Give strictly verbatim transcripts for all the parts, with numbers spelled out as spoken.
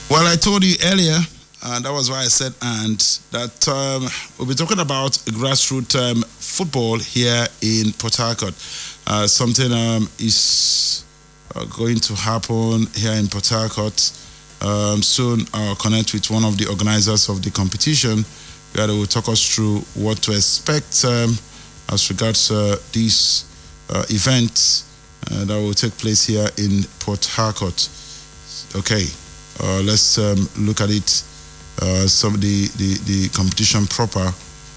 Well, I told you earlier, and that was why I said and, that um, we'll be talking about grassroots um, football here in Port Harcourt. Uh, something um, is uh, going to happen here in Port Harcourt. Um, soon I'll connect with one of the organizers of the competition where they will talk us through what to expect um, as regards uh, this uh, event uh, that will take place here in Port Harcourt. Okay. Uh, let's um, look at it. Uh, some of the, the, the competition proper.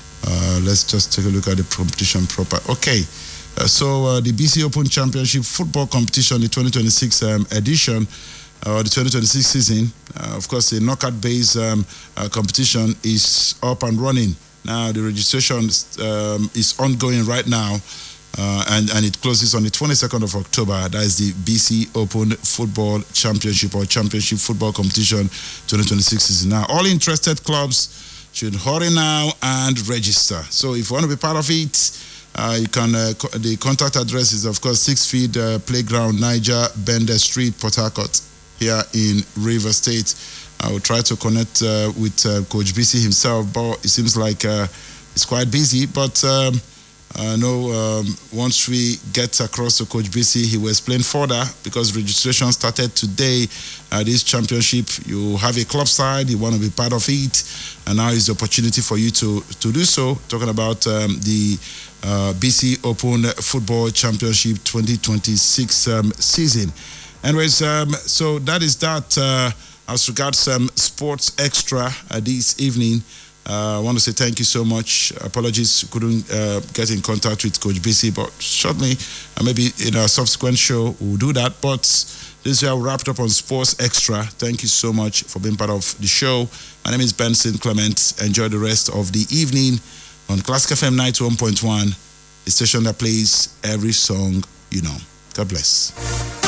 Uh, let's just take a look at the competition proper. Okay. Uh, so uh, the B C Open Championship Football Competition, the twenty twenty-six um, edition, or uh, the twenty twenty-six season, uh, of course, the knockout-based um, uh, competition is up and running. Now, the registration um, is ongoing right now. Uh, and, and it closes on the twenty-second of October. That is the B C Open Football Championship or Championship Football Competition twenty twenty-six season. Now, all interested clubs should hurry now and register. So if you want to be part of it, uh, you can. Uh, co the contact address is, of course, Six Feet uh, Playground, Niger Bender Street, Port Harcourt, here in River State. I will try to connect uh, with uh, Coach B C himself, but it seems like uh, it's quite busy. But um, I know um, once we get across to Coach B C, he will explain further because registration started today. Uh, this championship, you have a club side, you want to be part of it, and now is the opportunity for you to, to do so. Talking about um, the uh, B C Open Football Championship twenty twenty-six um, season. Anyways, um, so that is that uh, as regards um, Sports Extra uh, this evening. Uh, I want to say thank you so much. Apologies, couldn't uh, get in contact with Coach B C, but shortly, uh, maybe in a subsequent show, we'll do that. But this year, we wrapped up on Sports Extra. Thank you so much for being part of the show. My name is Benson Clement. Enjoy the rest of the evening on Classic F M ninety-one point one, the station that plays every song you know. God bless.